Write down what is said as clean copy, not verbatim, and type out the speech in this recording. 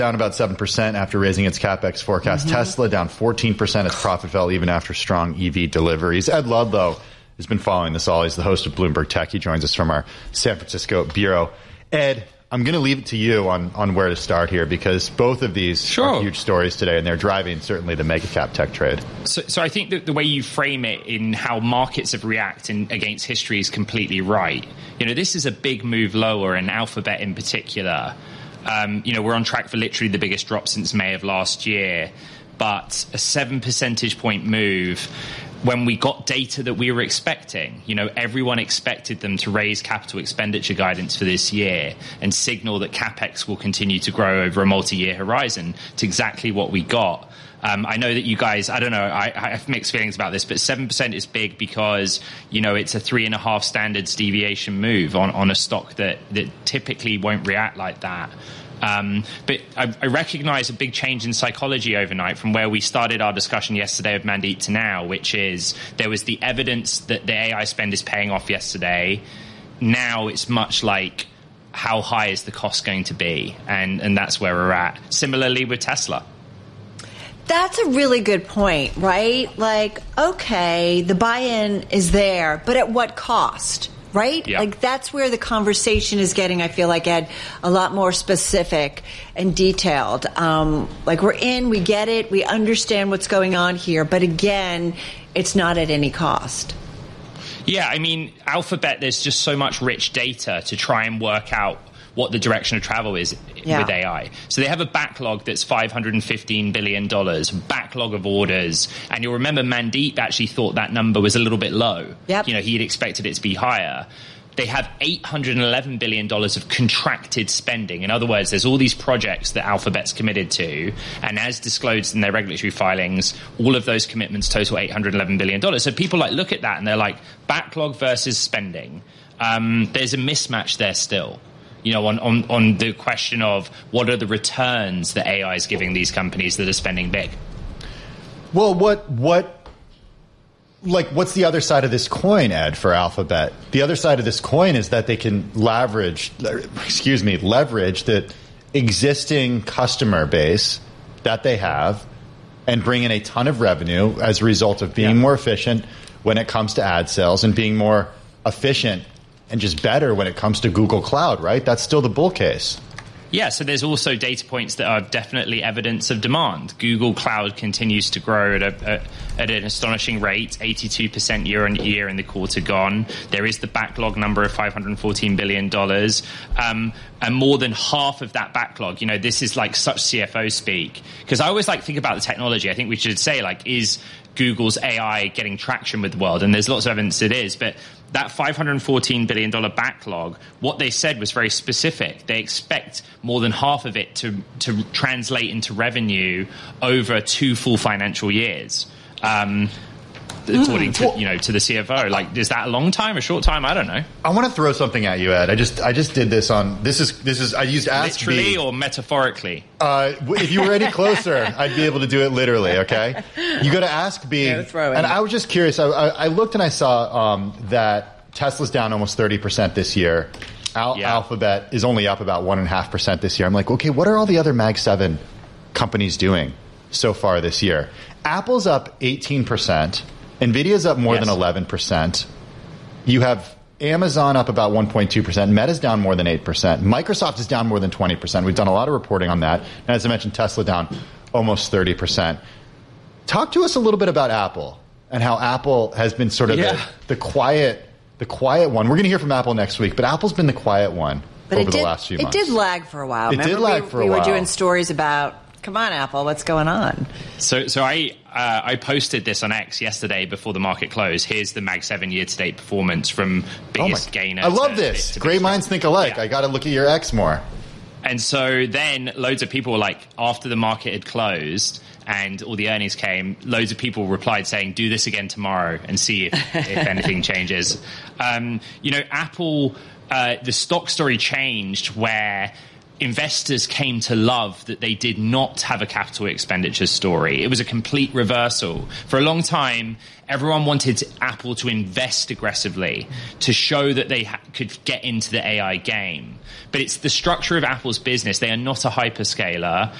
down about 7% after raising its CapEx forecast. Tesla down 14%. Its profit fell even after strong EV deliveries. Ed Ludlow has been following this all. He's the host of Bloomberg Tech. He joins us from our San Francisco bureau. Ed, I'm going to leave it to you on where to start here, because both of these are huge stories today, and they're driving certainly the mega cap tech trade. So I think that the way you frame it in how markets have reacted against history is completely right. This is a big move lower, and Alphabet in particular. We're on track for literally the biggest drop since May of last year, but a 7 percentage point move when we got data that we were expecting. Everyone expected them to raise capital expenditure guidance for this year and signal that CapEx will continue to grow over a multi-year horizon. It's exactly what we got. I know that you guys, I don't know, I have mixed feelings about this, but 7% is big because, it's a 3.5 standards deviation move on a stock that typically won't react like that. But I recognize a big change in psychology overnight from where we started our discussion yesterday with Mandeep to now, which is there was the evidence that the AI spend is paying off yesterday. Now it's much like, how high is the cost going to be? And that's where we're at. Similarly with Tesla. That's a really good point, right? Okay, the buy-in is there, but at what cost? Right? Yeah. That's where the conversation is getting, I feel like, Ed, a lot more specific and detailed. We're in, we get it, we understand what's going on here, but again, it's not at any cost. Yeah, Alphabet, there's just so much rich data to try and work out what the direction of travel is with AI. So they have a backlog that's $515 billion, backlog of orders. And you'll remember Mandeep actually thought that number was a little bit low. Yep. He had expected it to be higher. They have $811 billion of contracted spending. In other words, there's all these projects that Alphabet's committed to. And as disclosed in their regulatory filings, all of those commitments total $811 billion. So people look at that and they're like, backlog versus spending. There's a mismatch there still. On the question of what are the returns that AI is giving these companies that are spending big. Well, what's the other side of this coin, Ed, for Alphabet? The other side of this coin is that they can leverage the existing customer base that they have and bring in a ton of revenue as a result of being more efficient when it comes to ad sales and being more efficient and just better when it comes to Google Cloud, right? That's still the bull case. Yeah, so there's also data points that are definitely evidence of demand. Google Cloud continues to grow at an astonishing rate, 82% year on year in the quarter gone. There is the backlog number of $514 billion. And more than half of that backlog, this is like such CFO speak. Because I always think about the technology. I think we should say, is Google's AI getting traction with the world? And there's lots of evidence it is. But that $514 billion backlog, what they said was very specific. They expect more than half of it to translate into revenue over 2 full financial years. According to to the CFO, is that a long time, a short time? I don't know. I want to throw something at you, Ed. I just did this on this is I used Ask literally or metaphorically. If you were any closer, I'd be able to do it literally. Okay, you go to Ask B, and I was just curious. I looked and I saw that Tesla's down almost 30% this year. Alphabet is only up about 1.5% this year. I'm like, okay, what are all the other Mag 7 companies doing so far this year? Apple's up 18%. NVIDIA's up more than 11%. You have Amazon up about 1.2%. Meta's down more than 8%. Microsoft is down more than 20%. We've done a lot of reporting on that. And as I mentioned, Tesla down almost 30%. Talk to us a little bit about Apple and how Apple has been sort of the quiet one. We're going to hear from Apple next week, but Apple's been the quiet one over the last few months. It did lag for a while. We were doing stories about, come on, Apple, what's going on? So I posted this on X yesterday before the market closed. Here's the Mag 7 year-to-date performance from biggest gainer. I love this. Great minds think alike. Yeah. I got to look at your X more. And so then loads of people were after the market had closed and all the earnings came, loads of people replied saying, do this again tomorrow and see if anything changes. Apple, the stock story changed where investors came to love that they did not have a capital expenditure story. It was a complete reversal. For a long time, everyone wanted Apple to invest aggressively to show that they could get into the AI game. But it's the structure of Apple's business. They are not a hyperscaler.